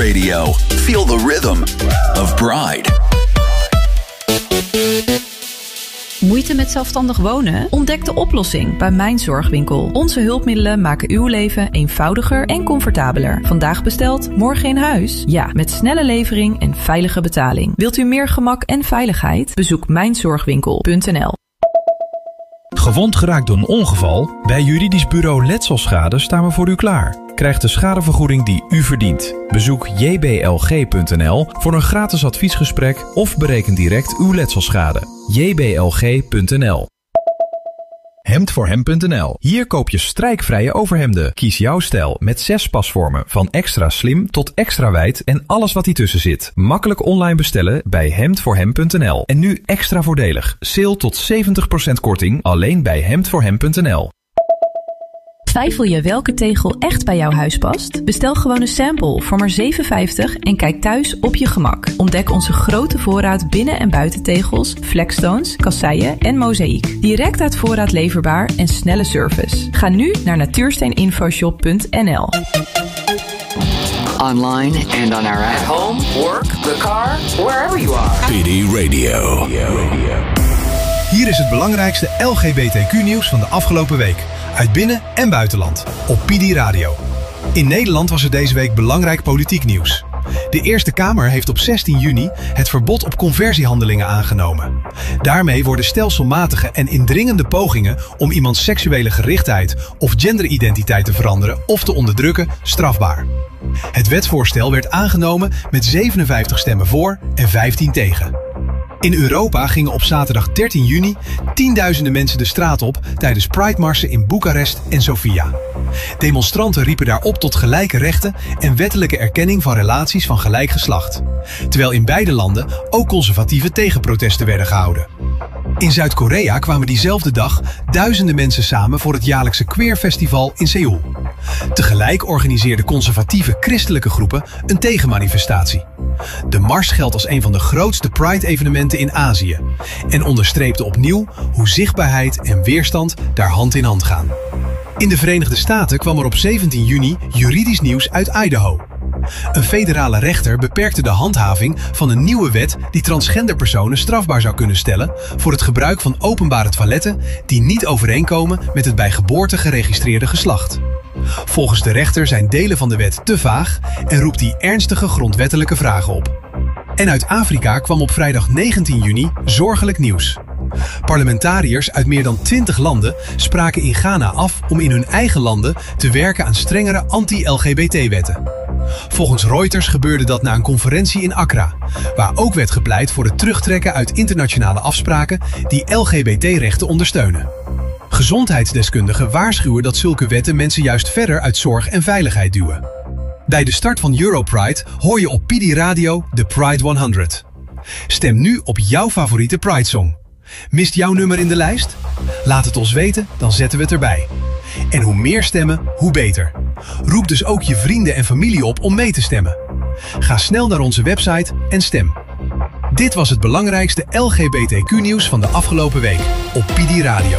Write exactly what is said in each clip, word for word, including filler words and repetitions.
Radio. Feel the rhythm of Pride. Moeite met zelfstandig wonen? Ontdek de oplossing bij Mijn Zorgwinkel. Onze hulpmiddelen maken uw leven eenvoudiger en comfortabeler. Vandaag besteld, morgen in huis? Ja, met snelle levering en veilige betaling. Wilt u meer gemak en veiligheid? Bezoek mijn zorgwinkel punt n l. Gewond geraakt door een ongeval? Bij Juridisch Bureau Letselschade staan we voor u klaar. Krijg de schadevergoeding die u verdient. Bezoek j b l g punt n l voor een gratis adviesgesprek of bereken direct uw letselschade. j b l g punt n l. hemd voor hem punt n l. Hier koop je strijkvrije overhemden. Kies jouw stijl met zes pasvormen. Van extra slim tot extra wijd en alles wat ertussen zit. Makkelijk online bestellen bij hemd voor hem punt n l. En nu extra voordelig. Sale tot zeventig procent korting alleen bij hemd voor hem punt n l. Twijfel je welke tegel echt bij jouw huis past? Bestel gewoon een sample voor maar zeven vijftig en kijk thuis op je gemak. Ontdek onze grote voorraad binnen- en buitentegels, flexstones, kasseien en mozaïek. Direct uit voorraad leverbaar en snelle service. Ga nu naar natuursteeninfoshop punt n l. Online and on our app. At home, work, the car, wherever you are. P D Radio. Hier is het belangrijkste L G B T Q-nieuws van de afgelopen week. Uit binnen- en buitenland. Op P D Radio. In Nederland was er deze week belangrijk politiek nieuws. De Eerste Kamer heeft op zestien juni het verbod op conversiehandelingen aangenomen. Daarmee worden stelselmatige en indringende pogingen om iemands seksuele gerichtheid of genderidentiteit te veranderen of te onderdrukken strafbaar. Het wetsvoorstel werd aangenomen met zevenenvijftig stemmen voor en vijftien tegen. In Europa gingen op zaterdag dertien juni tienduizenden mensen de straat op tijdens Pride-marsen in Boekarest en Sofia. Demonstranten riepen daarop tot gelijke rechten en wettelijke erkenning van relaties van gelijk geslacht. Terwijl in beide landen ook conservatieve tegenprotesten werden gehouden. In Zuid-Korea kwamen diezelfde dag duizenden mensen samen voor het jaarlijkse Queer Festival in Seoul. Tegelijk organiseerden conservatieve christelijke groepen een tegenmanifestatie. De mars geldt als een van de grootste Pride-evenementen in Azië en onderstreepte opnieuw hoe zichtbaarheid en weerstand daar hand in hand gaan. In de Verenigde Staten kwam er op zeventien juni juridisch nieuws uit Idaho. Een federale rechter beperkte de handhaving van een nieuwe wet die transgenderpersonen strafbaar zou kunnen stellen voor het gebruik van openbare toiletten die niet overeenkomen met het bij geboorte geregistreerde geslacht. Volgens de rechter zijn delen van de wet te vaag en roept die ernstige grondwettelijke vragen op. En uit Afrika kwam op vrijdag negentien juni zorgelijk nieuws. Parlementariërs uit meer dan twintig landen spraken in Ghana af om in hun eigen landen te werken aan strengere anti-L G B T-wetten. Volgens Reuters gebeurde dat na een conferentie in Accra, waar ook werd gepleit voor het terugtrekken uit internationale afspraken die L G B T-rechten ondersteunen. Gezondheidsdeskundigen waarschuwen dat zulke wetten mensen juist verder uit zorg en veiligheid duwen. Bij de start van Europride hoor je op P D Radio de Pride honderd. Stem nu op jouw favoriete Pride-song. Mist jouw nummer in de lijst? Laat het ons weten, dan zetten we het erbij. En hoe meer stemmen, hoe beter. Roep dus ook je vrienden en familie op om mee te stemmen. Ga snel naar onze website en stem. Dit was het belangrijkste L G B T Q-nieuws van de afgelopen week op P D Radio.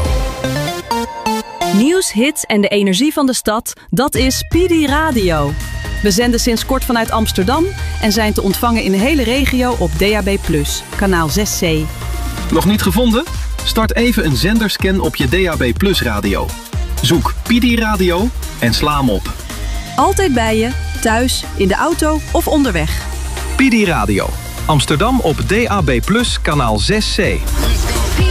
Nieuws, hits en de energie van de stad, dat is P D Radio. We zenden sinds kort vanuit Amsterdam en zijn te ontvangen in de hele regio op D A B plus, kanaal zes C. Nog niet gevonden? Start even een zenderscan op je D A B plus radio. Zoek P D Radio en sla hem op. Altijd bij je, thuis, in de auto of onderweg. P D Radio. Amsterdam op D A B plus, kanaal zes C.